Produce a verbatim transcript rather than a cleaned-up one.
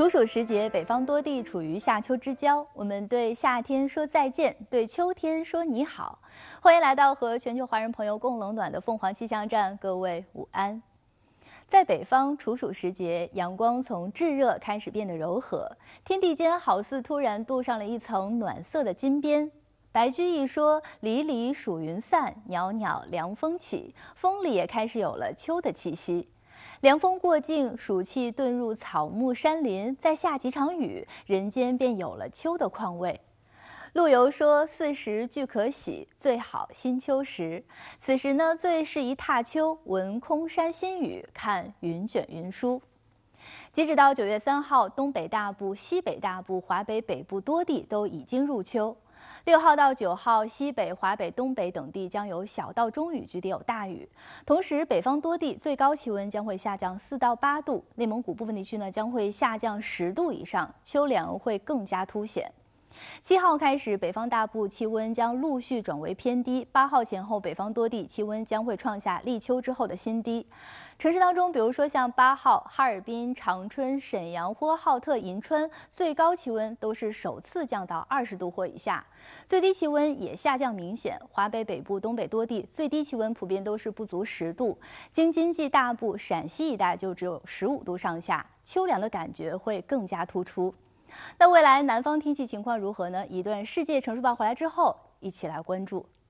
处暑时节，北方多地处于夏秋之交，我们对夏天说再见，对秋天说你好。欢迎来到和全球华人朋友共冷暖的凤凰气象站，各位午安。在北方处暑时节，阳光从炙热开始变得柔和，天地间好似突然镀上了一层暖色的金边。白居易说：“离离暑云散，袅袅凉风起。”风里也开始有了秋的气息。凉风过境，暑气遁入草木山林，再下几场雨，人间便有了秋的况味。陆游说：“四时俱可喜，最好新秋时。”此时呢，最适宜踏秋，闻空山新雨，看云卷云舒。截止到九月三号，东北大部、西北大部、华北北部多地都已经入秋。六号到九号，西北、华北、东北等地将有小到中雨，局地有大雨。同时，北方多地最高气温将会下降四到八度，内蒙古部分地区呢将会下降十度以上，秋凉会更加凸显。七号开始，北方大部气温将陆续转为偏低。八号前后，北方多地气温将会创下立秋之后的新低。城市当中，比如说像八号，哈尔滨、长春、沈阳、呼和浩特、银川，最高气温都是首次降到二十度或以下，最低气温也下降明显。华北北部、东北多地最低气温普遍都是不足十度，京津冀大部、陕西一带就只有十五度上下，秋凉的感觉会更加突出。那未来南方天气情况如何呢？一段世界城市报回来之后，一起来关注。